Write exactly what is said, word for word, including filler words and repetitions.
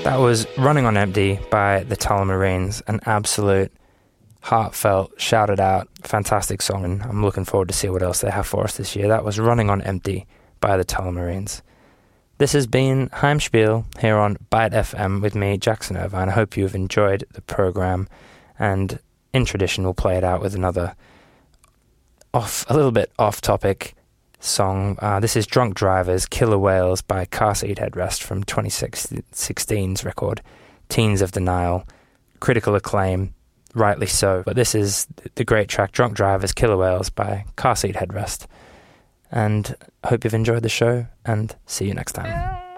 That was Running on Empty by the Tullamarines, an absolute heartfelt, shouted out, fantastic song, and I'm looking forward to see what else they have for us this year. That was Running on Empty by the Tullamarines. This has been Heimspiel here on Byte F M with me, Jackson Irvine. I hope you've enjoyed the program, and in tradition we'll play it out with another off, a little bit off-topic song. Uh, this is Drunk Drivers, Killer Whales by Car Seat Headrest from twenty sixteen's record, Teens of Denial. Critical acclaim, rightly so. But this is the great track, Drunk Drivers, Killer Whales by Car Seat Headrest. And I hope you've enjoyed the show, and see you next time.